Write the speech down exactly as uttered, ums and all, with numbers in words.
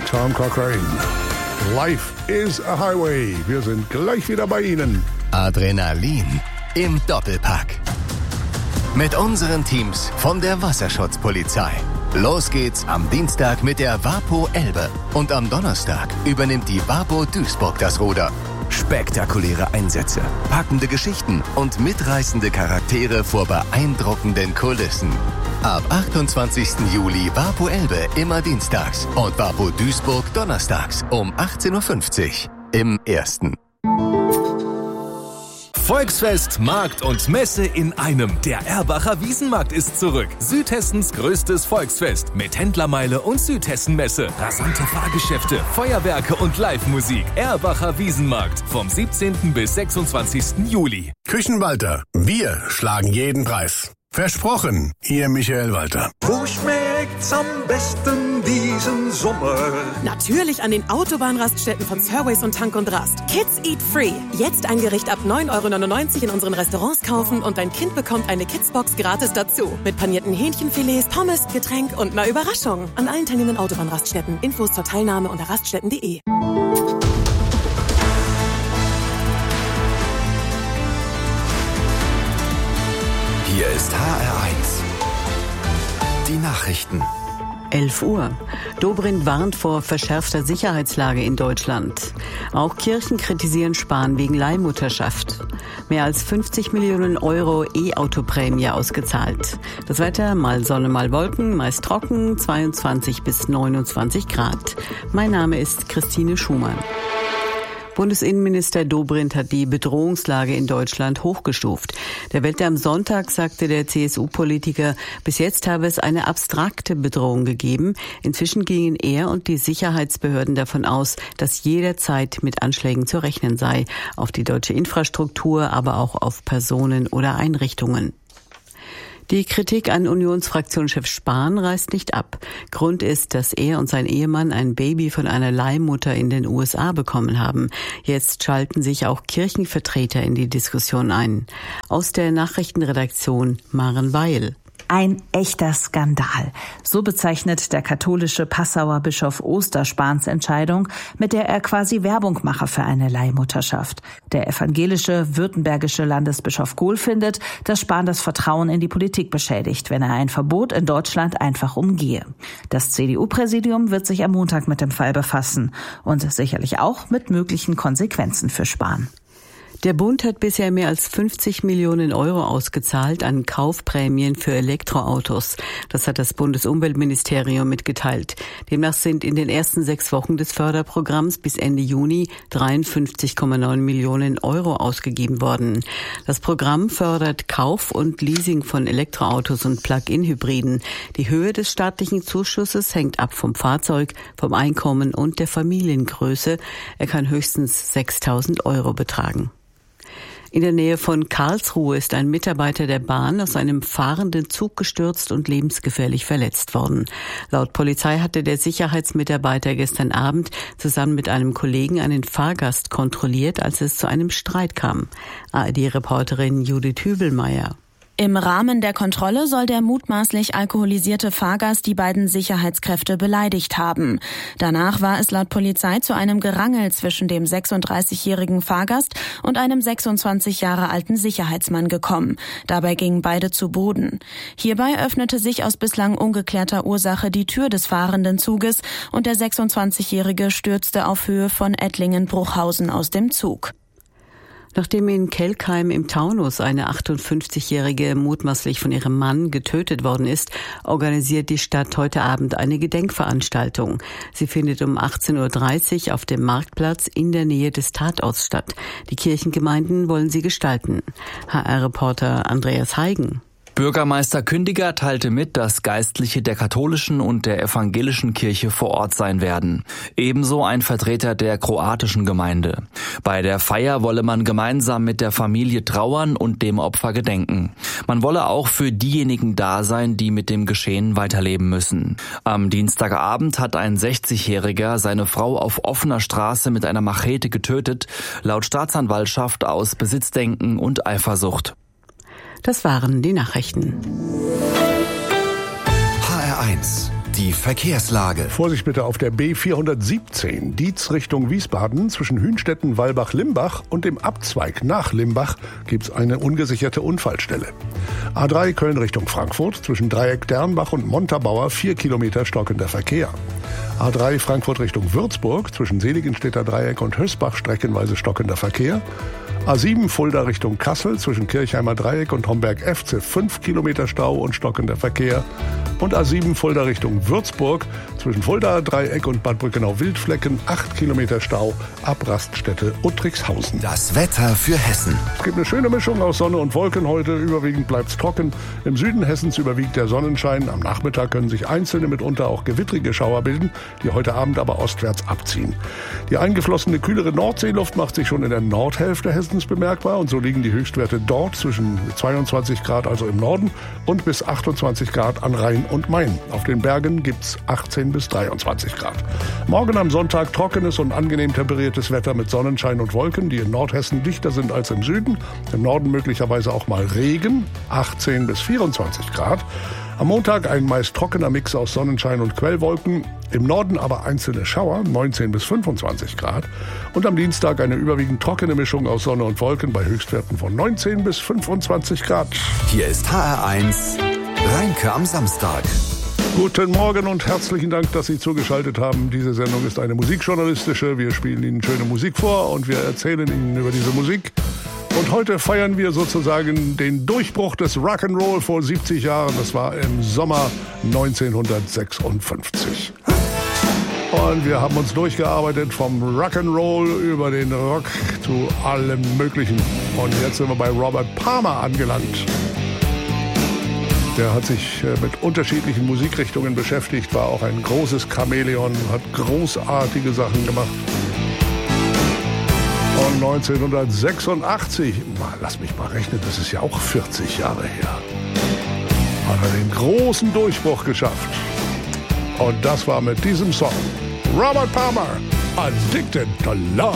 Tom Cochrane. Life is a Highway. Wir sind gleich wieder bei Ihnen. Adrenalin im Doppelpack. Mit unseren Teams von der Wasserschutzpolizei. Los geht's am Dienstag mit der WaPo Elbe. Und am Donnerstag übernimmt die WaPo Duisburg das Ruder. Spektakuläre Einsätze, packende Geschichten und mitreißende Charaktere vor beeindruckenden Kulissen. Ab achtundzwanzigsten Juli WaPo Elbe immer dienstags und WaPo Duisburg donnerstags um achtzehn Uhr fünfzig im Ersten. Volksfest, Markt und Messe in einem. Der Erbacher Wiesenmarkt ist zurück. Südhessens größtes Volksfest mit Händlermeile und Südhessenmesse. Rasante Fahrgeschäfte, Feuerwerke und Live-Musik. Erbacher Wiesenmarkt vom siebzehnten bis sechsundzwanzigsten Juli. Küchenwalter, wir schlagen jeden Preis. Versprochen, Ihr Michael Walter. Wo schmeckt's am besten diesen Sommer? Natürlich an den Autobahnraststätten von Surways und Tank und Rast. Kids Eat Free. Jetzt ein Gericht ab neun Euro neunundneunzig in unseren Restaurants kaufen und dein Kind bekommt eine Kidsbox gratis dazu. Mit panierten Hähnchenfilets, Pommes, Getränk und einer Überraschung. An allen teilnehmenden Autobahnraststätten. Infos zur Teilnahme unter raststätten punkt de. Hier ist H R eins. Die Nachrichten. elf Uhr. Dobrindt warnt vor verschärfter Sicherheitslage in Deutschland. Auch Kirchen kritisieren Spahn wegen Leihmutterschaft. Mehr als fünfzig Millionen Euro E-Auto-Prämie ausgezahlt. Das Wetter, mal Sonne, mal Wolken, meist trocken, zweiundzwanzig bis neunundzwanzig Grad. Mein Name ist Christine Schumann. Bundesinnenminister Dobrindt hat die Bedrohungslage in Deutschland hochgestuft. Der Welt am Sonntag sagte der C S U-Politiker, bis jetzt habe es eine abstrakte Bedrohung gegeben. Inzwischen gingen er und die Sicherheitsbehörden davon aus, dass jederzeit mit Anschlägen zu rechnen sei, auf die deutsche Infrastruktur, aber auch auf Personen oder Einrichtungen. Die Kritik an Unionsfraktionschef Spahn reißt nicht ab. Grund ist, dass er und sein Ehemann ein Baby von einer Leihmutter in den U S A bekommen haben. Jetzt schalten sich auch Kirchenvertreter in die Diskussion ein. Aus der Nachrichtenredaktion Maren Weil. Ein echter Skandal. So bezeichnet der katholische Passauer Bischof Oster Spahns Entscheidung, mit der er quasi Werbung mache für eine Leihmutterschaft. Der evangelische württembergische Landesbischof Gohl findet, dass Spahn das Vertrauen in die Politik beschädigt, wenn er ein Verbot in Deutschland einfach umgehe. Das C D U-Präsidium wird sich am Montag mit dem Fall befassen und sicherlich auch mit möglichen Konsequenzen für Spahn. Der Bund hat bisher mehr als fünfzig Millionen Euro ausgezahlt an Kaufprämien für Elektroautos. Das hat das Bundesumweltministerium mitgeteilt. Demnach sind in den ersten sechs Wochen des Förderprogramms bis Ende Juni dreiundfünfzig Komma neun Millionen Euro ausgegeben worden. Das Programm fördert Kauf und Leasing von Elektroautos und Plug-in-Hybriden. Die Höhe des staatlichen Zuschusses hängt ab vom Fahrzeug, vom Einkommen und der Familiengröße. Er kann höchstens sechstausend Euro betragen. In der Nähe von Karlsruhe ist ein Mitarbeiter der Bahn aus einem fahrenden Zug gestürzt und lebensgefährlich verletzt worden. Laut Polizei hatte der Sicherheitsmitarbeiter gestern Abend zusammen mit einem Kollegen einen Fahrgast kontrolliert, als es zu einem Streit kam. A R D-Reporterin Judith Hübelmeier. Im Rahmen der Kontrolle soll der mutmaßlich alkoholisierte Fahrgast die beiden Sicherheitskräfte beleidigt haben. Danach war es laut Polizei zu einem Gerangel zwischen dem sechsunddreißigjährigen Fahrgast und einem sechsundzwanzig Jahre alten Sicherheitsmann gekommen. Dabei gingen beide zu Boden. Hierbei öffnete sich aus bislang ungeklärter Ursache die Tür des fahrenden Zuges und der sechsundzwanzigjährige stürzte auf Höhe von Ettlingen-Bruchhausen aus dem Zug. Nachdem in Kelkheim im Taunus eine achtundfünfzigjährige mutmaßlich von ihrem Mann getötet worden ist, organisiert die Stadt heute Abend eine Gedenkveranstaltung. Sie findet um achtzehn Uhr dreißig auf dem Marktplatz in der Nähe des Tatorts statt. Die Kirchengemeinden wollen sie gestalten. H R-Reporter Andreas Heigen. Bürgermeister Kündiger teilte mit, dass Geistliche der katholischen und der evangelischen Kirche vor Ort sein werden. Ebenso ein Vertreter der kroatischen Gemeinde. Bei der Feier wolle man gemeinsam mit der Familie trauern und dem Opfer gedenken. Man wolle auch für diejenigen da sein, die mit dem Geschehen weiterleben müssen. Am Dienstagabend hat ein sechzigjähriger seine Frau auf offener Straße mit einer Machete getötet, laut Staatsanwaltschaft aus Besitzdenken und Eifersucht. Das waren die Nachrichten. H R eins, Die Verkehrslage. Vorsicht bitte auf der B vierhundertsiebzehn, Dietz Richtung Wiesbaden. Zwischen Hünstetten, Walbach-Limbach und dem Abzweig nach Limbach gibt's eine ungesicherte Unfallstelle. A drei Köln Richtung Frankfurt. Zwischen Dreieck Dernbach und Montabaur vier Kilometer stockender Verkehr. A drei Frankfurt Richtung Würzburg. Zwischen Seligenstädter Dreieck und Hösbach streckenweise stockender Verkehr. A sieben Fulda Richtung Kassel. Zwischen Kirchheimer Dreieck und Homberg-Efze fünf Kilometer Stau und stockender Verkehr. Und A sieben Fulda Richtung Würzburg. Zwischen Fulda Dreieck und Bad Brückenau-Wildflecken acht Kilometer Stau ab Raststätte Uttrickhausen. Das Wetter für Hessen. Es gibt eine schöne Mischung aus Sonne und Wolken heute. Überwiegend bleibt es trocken. Im Süden Hessens überwiegt der Sonnenschein. Am Nachmittag können sich einzelne, mitunter auch gewittrige Schauer bilden, die heute Abend aber ostwärts abziehen. Die eingeflossene, kühlere Nordseeluft macht sich schon in der Nordhälfte Hessens bemerkbar. Und so liegen die Höchstwerte dort zwischen zweiundzwanzig Grad, also im Norden, und bis achtundzwanzig Grad an Rhein und Main. Auf den Bergen gibt's achtzehn bis dreiundzwanzig Grad. Morgen am Sonntag trockenes und angenehm temperiertes Wetter mit Sonnenschein und Wolken, die in Nordhessen dichter sind als im Süden. Im Norden möglicherweise auch mal Regen, achtzehn bis vierundzwanzig Grad. Am Montag ein meist trockener Mix aus Sonnenschein und Quellwolken. Im Norden aber einzelne Schauer, neunzehn bis fünfundzwanzig Grad. Und am Dienstag eine überwiegend trockene Mischung aus Sonne und Wolken bei Höchstwerten von neunzehn bis fünfundzwanzig Grad. Hier ist H R eins, Rheinke am Samstag. Guten Morgen und herzlichen Dank, dass Sie zugeschaltet haben. Diese Sendung ist eine musikjournalistische. Wir spielen Ihnen schöne Musik vor und wir erzählen Ihnen über diese Musik. Und heute feiern wir sozusagen den Durchbruch des Rock'n'Roll vor siebzig Jahren. Das war im Sommer neunzehnhundertsechsundfünfzig. Und wir haben uns durchgearbeitet vom Rock'n'Roll über den Rock zu allem Möglichen. Und jetzt sind wir bei Robert Palmer angelangt. Der hat sich mit unterschiedlichen Musikrichtungen beschäftigt, war auch ein großes Chamäleon, hat großartige Sachen gemacht. Und neunzehnhundertsechsundachtzig, lass mich mal rechnen, das ist ja auch vierzig Jahre her, hat er den großen Durchbruch geschafft. Und das war mit diesem Song. Robert Palmer, Addicted to Love.